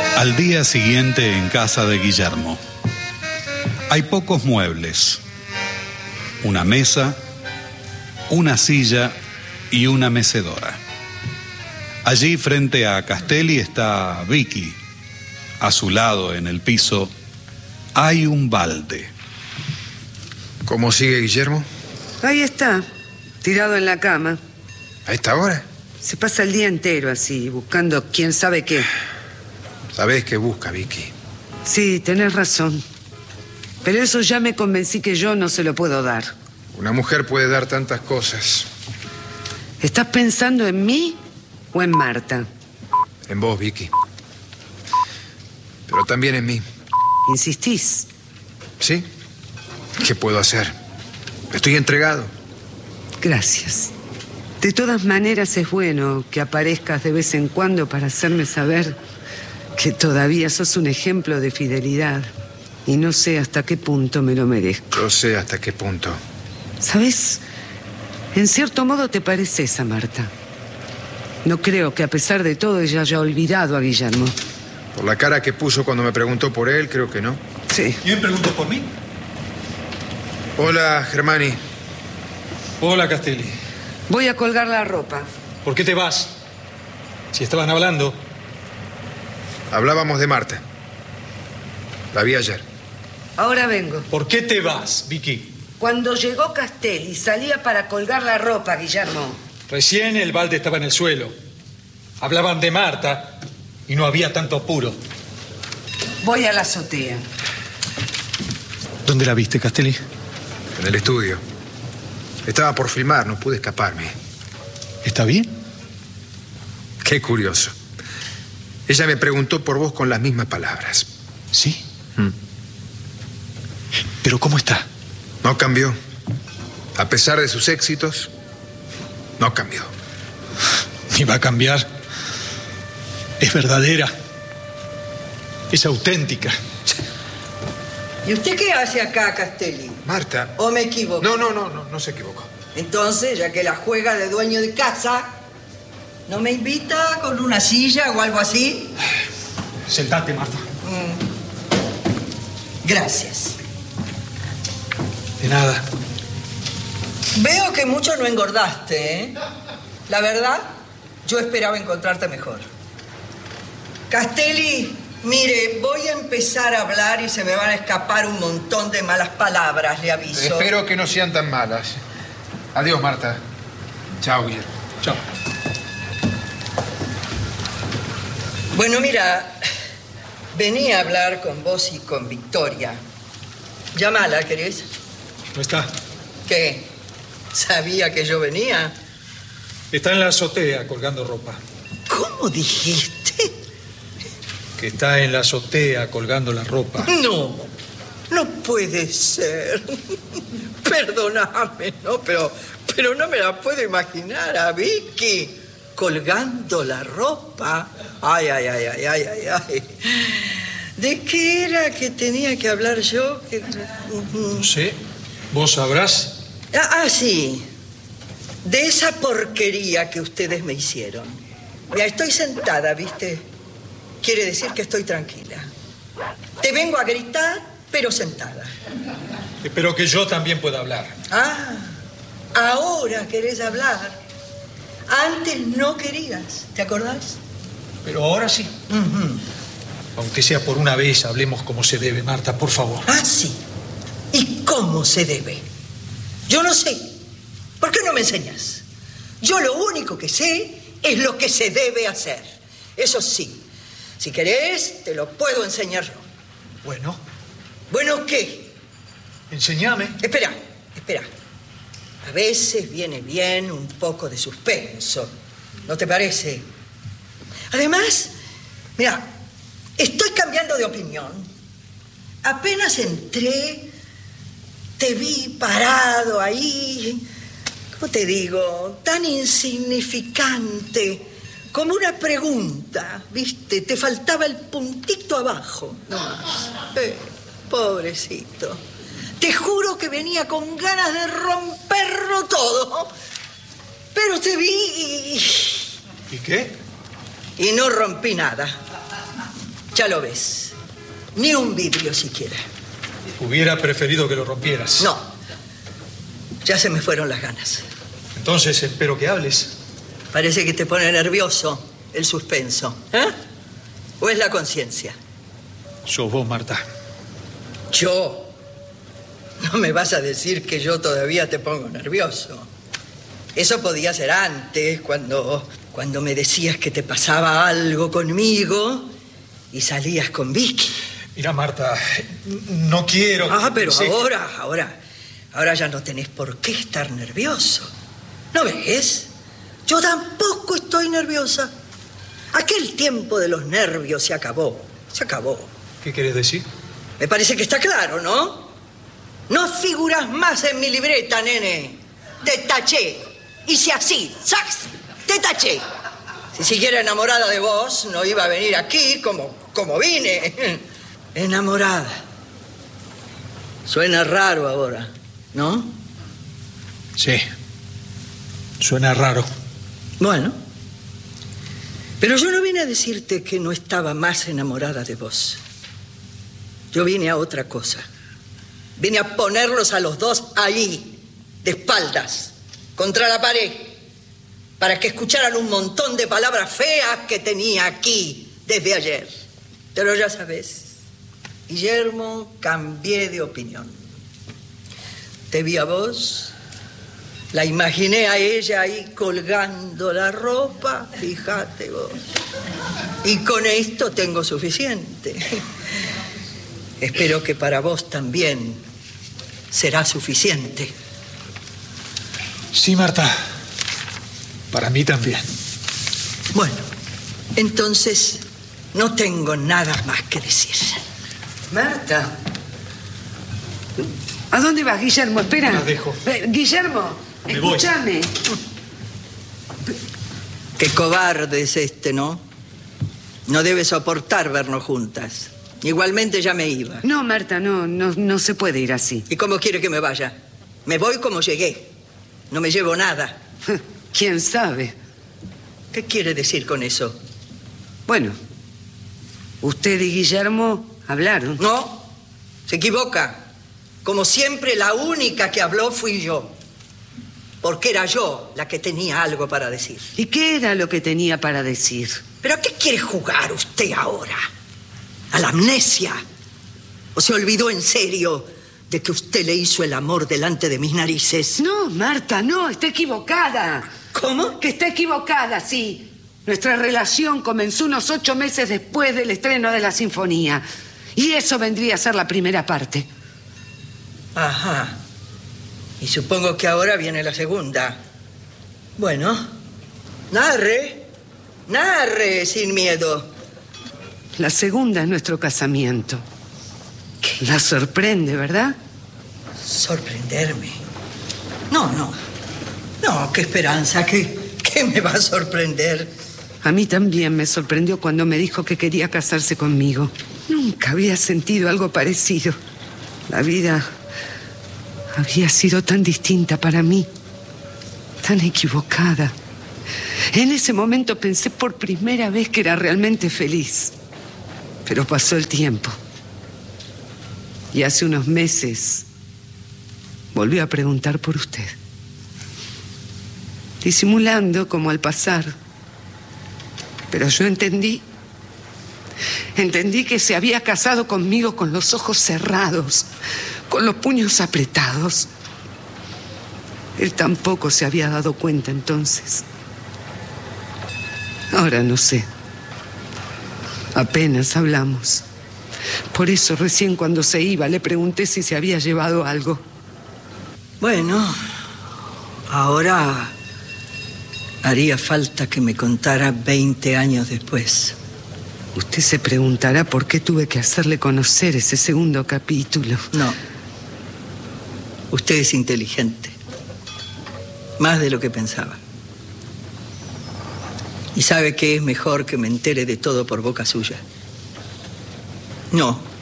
Al día siguiente en casa de Guillermo. Hay pocos muebles. Una mesa, una silla y una mecedora. Allí frente a Castelli está Vicky. A su lado, en el piso, hay un balde. ¿Cómo sigue Guillermo? Ahí está, tirado en la cama. ¿A esta hora? Se pasa el día entero así, buscando quién sabe qué. ¿Sabés qué busca, Vicky? Sí, tenés razón. Pero eso ya me convencí que yo no se lo puedo dar. Una mujer puede dar tantas cosas. ¿Estás pensando en mí o en Marta? En vos, Vicky. Pero también en mí. ¿Insistís? ¿Sí? ¿Qué puedo hacer? Estoy entregado. Gracias. De todas maneras es bueno que aparezcas de vez en cuando para hacerme saber que todavía sos un ejemplo de fidelidad. Y no sé hasta qué punto me lo merezco. Yo sé hasta qué punto. ¿Sabes? En cierto modo te pareces a Marta. No creo que a pesar de todo ella haya olvidado a Guillermo. Por la cara que puso cuando me preguntó por él, creo que no. Sí. ¿Quién preguntó por mí? Hola, Germani. Hola, Castelli. Voy a colgar la ropa. ¿Por qué te vas? Si estaban hablando. Hablábamos de Marta. La vi ayer. Ahora vengo. ¿Por qué te vas, Vicky? Cuando llegó Castelli, salía para colgar la ropa, Guillermo. Recién el balde estaba en el suelo. Hablaban de Marta y no había tanto apuro. Voy a la azotea. ¿Dónde la viste, Castelli? En el estudio. Estaba por filmar, no pude escaparme. ¿Está bien? Qué curioso. Ella me preguntó por vos con las mismas palabras. ¿Sí? ¿Pero cómo está? No cambió. A pesar de sus éxitos, no cambió. Ni va a cambiar. Es verdadera. Es auténtica. ¿Y usted qué hace acá, Castelli? Marta. ¿O me equivoco? No se equivocó. Entonces, ya que la juega de dueño de casa, ¿no me invita con una silla o algo así? Sentate, Marta. Gracias. De nada. Veo que mucho no engordaste, ¿eh? La verdad, yo esperaba encontrarte mejor. Castelli, mire, voy a empezar a hablar y se me van a escapar un montón de malas palabras, le aviso. Espero que no sean tan malas. Adiós, Marta. Chao, Guillermo. Chao. Bueno, mira, venía a hablar con vos y con Victoria. Llámala, ¿querés? ¿No está? ¿Qué? ¿Sabía que yo venía? Está en la azotea colgando ropa. ¿Cómo dijiste? Que está en la azotea colgando la ropa. No puede ser. Perdóname, ¿no? Pero no me la puedo imaginar a Vicky colgando la ropa. Ay. ¿De qué era que tenía que hablar yo? No sé. ¿Vos sabrás? Sí. De esa porquería que ustedes me hicieron. Ya estoy sentada, ¿viste? Quiere decir que estoy tranquila. Te vengo a gritar, pero sentada. Espero que yo también pueda hablar. Ahora querés hablar. Antes no querías, ¿te acordás? Pero ahora sí. Aunque sea por una vez, hablemos como se debe, Marta, por favor. Sí. ¿Y cómo se debe? Yo no sé. ¿Por qué no me enseñas? Yo lo único que sé es lo que se debe hacer. Eso sí, si querés, te lo puedo enseñar yo. Bueno. ¿Bueno qué? Enséñame. Espera. A veces viene bien un poco de suspenso. ¿No te parece? Además, mira, estoy cambiando de opinión. Apenas entré, te vi parado ahí, ¿cómo te digo? Tan insignificante, como una pregunta, ¿viste? Te faltaba el puntito abajo, no más. Pobrecito. Te juro que venía con ganas de romperlo todo, pero te vi ¿Y qué? y no rompí nada. Ya lo ves. Ni un vidrio siquiera. Hubiera preferido que lo rompieras. No. Ya se me fueron las ganas. Entonces espero que hables. Parece que te pone nervioso el suspenso. ¿Eh? ¿O es la conciencia? Sos vos, Marta. ¿Yo? No me vas a decir que yo todavía te pongo nervioso. Eso podía ser antes, cuando me decías que te pasaba algo conmigo y salías con Vicky. Mira, Marta, no quiero... Pero ahora ya no tenés por qué estar nervioso. ¿No ves? Yo tampoco estoy nerviosa. Aquel tiempo de los nervios se acabó. Se acabó. ¿Qué querés decir? Me parece que está claro, ¿no? No figuras más en mi libreta, nene. Te taché. Hice así. ¡Sax! Te taché. Si siguiera enamorada de vos, no iba a venir aquí como vine. Enamorada. Suena raro ahora, ¿no? Sí. Suena raro. Bueno. Pero yo no vine a decirte que no estaba más enamorada de vos. Yo vine a otra cosa. Vine a ponerlos a los dos ahí, de espaldas, contra la pared, para que escucharan un montón de palabras feas que tenía aquí desde ayer. Pero ya sabes, Guillermo, cambié de opinión. Te vi a vos, la imaginé a ella ahí colgando la ropa, fíjate vos. Y con esto tengo suficiente. Espero que para vos también será suficiente. Sí, Marta. Para mí también. Bueno, entonces no tengo nada más que decir. Marta. ¿A dónde vas, Guillermo? Espera. La dejo. Guillermo, Me voy. escúchame. Qué cobarde es este, ¿no? No debe soportar vernos juntas. Igualmente ya me iba. No, Marta, no se puede ir así. ¿Y cómo quiere que me vaya? Me voy como llegué. No me llevo nada. ¿Quién sabe? ¿Qué quiere decir con eso? Bueno, usted y Guillermo hablaron. No, se equivoca. Como siempre, la única que habló fui yo. Porque era yo la que tenía algo para decir. ¿Y qué era lo que tenía para decir? ¿Pero a qué quiere jugar usted ahora? ¿A la amnesia? ¿O se olvidó en serio de que usted le hizo el amor delante de mis narices? No, Marta, no, está equivocada. ¿Cómo? Que está equivocada, sí. Nuestra relación comenzó unos 8 meses después del estreno de la sinfonía. Y eso vendría a ser la primera parte. Ajá. Y supongo que ahora viene la segunda. Bueno, narre sin miedo. La segunda es nuestro casamiento. La sorprende, ¿verdad? ¿Sorprenderme? No, qué esperanza, ¿qué me va a sorprender? A mí también me sorprendió cuando me dijo que quería casarse conmigo. Nunca había sentido algo parecido. La vida había sido tan distinta para mí, tan equivocada. En ese momento pensé por primera vez que era realmente feliz. Pero pasó el tiempo. Y hace unos meses volví a preguntar por usted. Disimulando como al pasar. Pero yo entendí que se había casado conmigo con los ojos cerrados, con los puños apretados. Él tampoco se había dado cuenta entonces. Ahora no sé. Apenas hablamos. Por eso recién cuando se iba le pregunté si se había llevado algo. Bueno, ahora haría falta que me contara 20 años después. Usted se preguntará por qué tuve que hacerle conocer ese segundo capítulo. No. Usted es inteligente. Más de lo que pensaba. Y sabe que es mejor que me entere de todo por boca suya. No.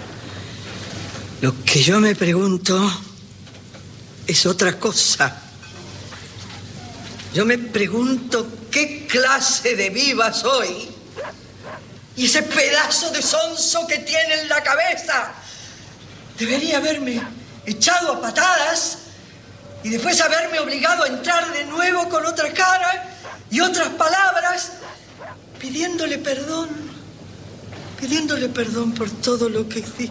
Lo que yo me pregunto es otra cosa. Yo me pregunto qué clase de viva soy Y ese pedazo de sonso que tiene en la cabeza. Debería haberme echado a patadas y después haberme obligado a entrar de nuevo con otra cara y otras palabras, pidiéndole perdón por todo lo que hice.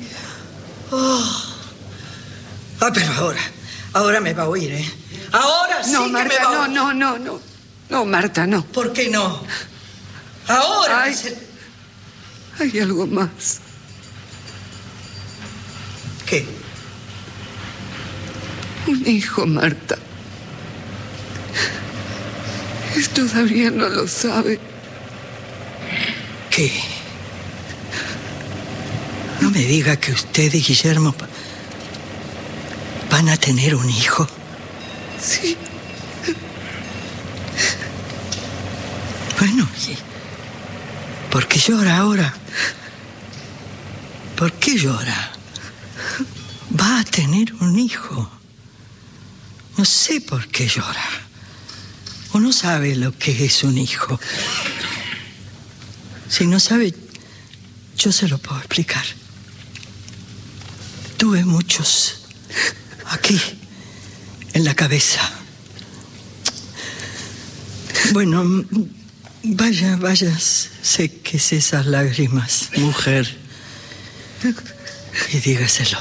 Pero ahora me va a oír, ¿eh? Ahora sí que Marta, me va a oír. No, Marta, no. ¿Por qué no? Ahora. Hay algo más. ¿Qué? Un hijo, Marta. Él todavía no lo sabe. ¿Qué? No me diga que usted y Guillermo van a tener un hijo. Sí. Bueno, ¿y por qué llora ahora? ¿Por qué llora? Va a tener un hijo. No sé por qué llora. O no sabe lo que es un hijo. Si no sabe, yo se lo puedo explicar. Tuve muchos aquí, en la cabeza. Bueno, vaya, séquese esas lágrimas, mujer. Y dígaselo.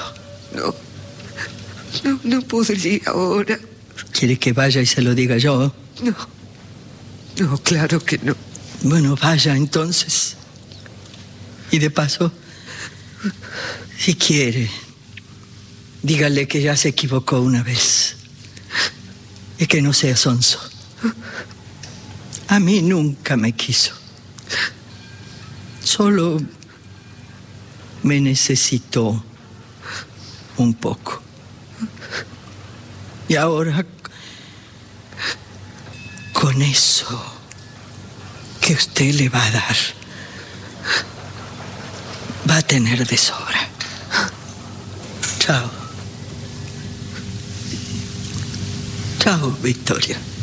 No podría ahora. ¿Quiere que vaya y se lo diga yo? No, claro que no. Bueno, vaya entonces. Y de paso, si quiere, dígale que ya se equivocó una vez. Y que no sea sonso. A mí nunca me quiso. Solo me necesitó un poco. Y ahora, con eso que usted le va a dar, va a tener de sobra. Chao. Chao, Victoria.